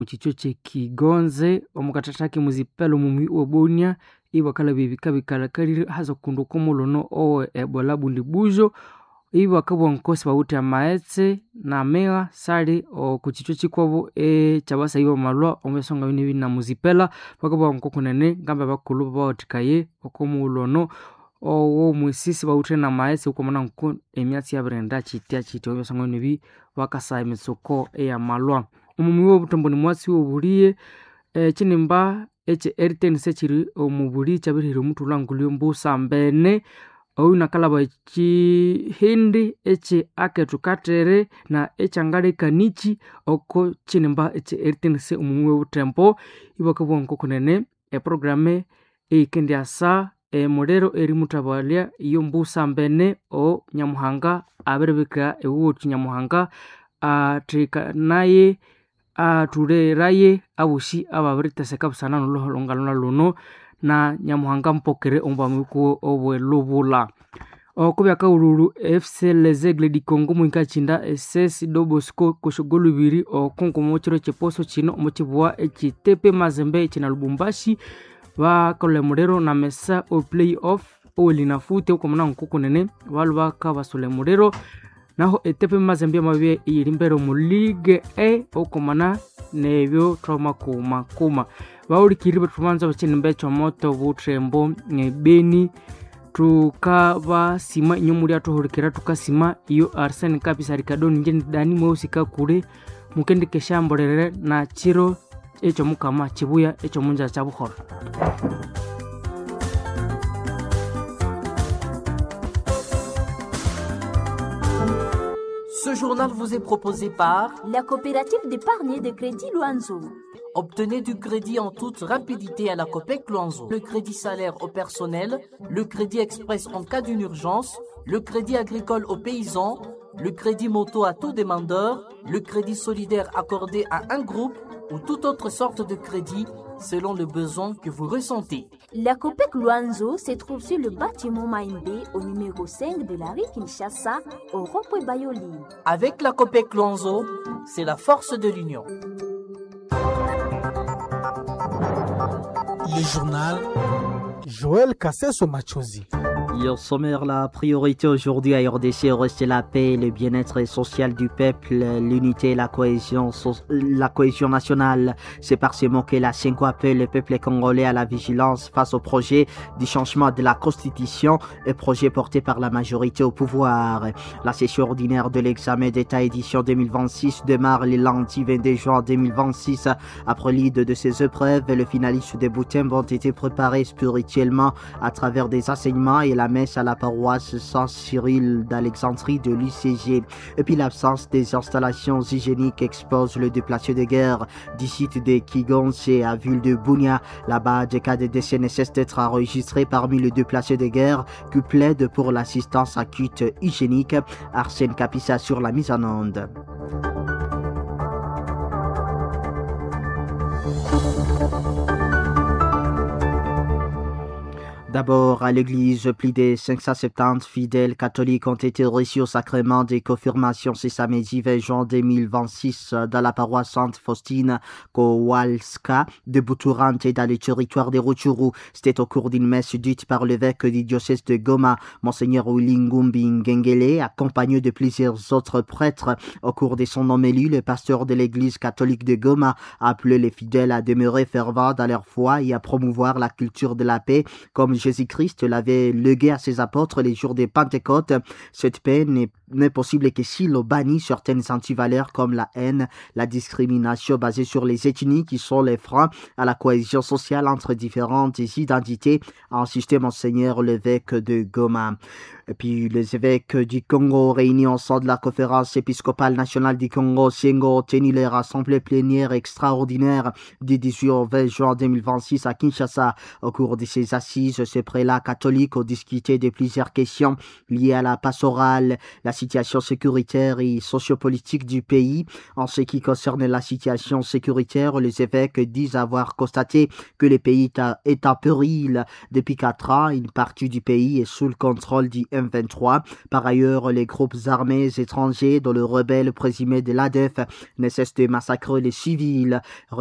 uchicho chekigonze omukathathaki muzipelo mumi obonia ibakala bibika bikalakalire haza kundu kumulono owe ebola bundi bujo ibakabwa nkosi bawuthi amaetse na mea sali okuchicho chikobo chabasa ibo malwa omesonga bine bina muzipela bakabwa nkokunene ngamba bakulu bawathikaye okumulono owo mwisisi bawuthi na maetse ukomana nko emyatsi yabrenda chitya chityo omesonga bine bi bakasa emitsuko eyamalwa omumi wobutomboni mwatsi wobuliye chinimba eche eritense chiri omubuli chabirihira omutulangulyo mbusa mbene ouna kalaba chihindi eche aketukatere na echangale kanichi oko chinimba eche eritense omumi wobutempo ibakabwa nkokunene programe eikendi asa mulero eri mutabalya iyo mbusa mbene o nyamuhanga aberebeka ewuthi nyamuhanga atrika naye atuleraye abushi ababiriteseka busana nolongalona luno na nyamuhanga mpokere ombamiko obwelubula okubya kaululu FC Les Aigles du Congo mwinka chinda SS Dobosco koshogolu biri okunkumo chiro cheposo chino omuchibwa echitepe mazembe china Lubumbashi bakole mulero na mesa o playoff olinafute ukomana nkukunene balu bakabasole mulero naho etepe mazembe mabye irimbero mu Ligue A okomana nebyo trauma kuma baulikiri betumanza bakinimbe chomoto butrembo Beni tukaba sima inyumuri atohorikera tukasima iyo Arsene kabisa Ricardoni njeni dani mwusika kure mukende keshamborere na chiro echo mukama chibuya echo munja chabuhoro. Ce journal vous est proposé par la coopérative d'épargne et de crédit Luanzo. Obtenez du crédit en toute rapidité à la Copec Luanzo. Le crédit salaire au personnel, le crédit express en cas d'une urgence, le crédit agricole aux paysans, le crédit moto à tout demandeur, le crédit solidaire accordé à un groupe ou toute autre sorte de crédit selon le besoin que vous ressentez. La Copec Luanzo se trouve sur le bâtiment Maïmbé au numéro 5 de la rue Kinshasa au rond-point Bayoli. Avec la Copec Luanzo, c'est la force de l'union. Le journal Joël Kasseso Machozi. Au sommaire, la priorité aujourd'hui à RDC reste la paix, le bien-être social du peuple, l'unité et la cohésion nationale. C'est par ces mots que la CENCO appelle le peuple congolais à la vigilance face au projet du changement de la Constitution, un projet porté par la majorité au pouvoir. La session ordinaire de l'examen d'État édition 2026 démarre le lundi 22 juin 2026. Après l'ide de ces épreuves, les finalistes de Butembo ont été préparés spirituellement à travers des enseignements et la messe à la paroisse Saint-Cyril d'Alexandrie de l'UCG. Et puis l'absence des installations hygiéniques expose le déplacé de guerre du site de Kigonse à Ville de Bunia. Là-bas, des cas de décès nécessitent d'être enregistrés parmi les déplacés de guerre qui plaident pour l'assistance acute hygiénique. Arsène Kapissa sur la mise en onde. D'abord, à l'église, plus de 570 fidèles catholiques ont été reçus au sacrement des confirmations ce samedi 20 juin 2026 dans la paroisse Sainte-Faustine Kowalska de Buturante dans le territoire de Rutshuru. C'était au cours d'une messe dite par l'évêque du diocèse de Goma, Monseigneur Wilingumbi Ngengele, accompagné de plusieurs autres prêtres. Au cours de son homélie, le pasteur de l'église catholique de Goma a appelé les fidèles à demeurer fervents dans leur foi et à promouvoir la culture de la paix, comme Jésus-Christ l'avait légué à ses apôtres les jours de Pentecôte. Cette paix n'est possible que s'il bannit certaines antivaleurs comme la haine, la discrimination basée sur les ethnies qui sont les freins à la cohésion sociale entre différentes identités, a insisté Monseigneur l'évêque de Goma. Et puis les évêques du Congo réunis au sein de la conférence épiscopale nationale du Congo, Sengo, ont tenu leur assemblée plénière extraordinaire du 18 au 20 juin 2026 à Kinshasa. Au cours de ces assises, ces prélats catholiques ont discuté de plusieurs questions liées à la pastorale, la situation sécuritaire et sociopolitique du pays. En ce qui concerne la situation sécuritaire, les évêques disent avoir constaté que le pays est en péril depuis 4 ans. Une partie du pays est sous le contrôle du M23. Par ailleurs, les groupes armés étrangers, dont le rebelle présumé de l'ADF, ne cessent de massacrer les civils.